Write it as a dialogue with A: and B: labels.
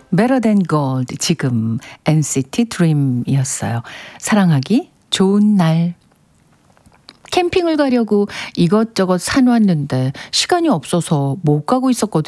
A: Better Than Gold 지금 NCT Dream이었어요. 사랑하기 좋은 날. 캠핑을 가려고 이것저것 사놓았는데 시간이 없어서 못 가고 있었거든요.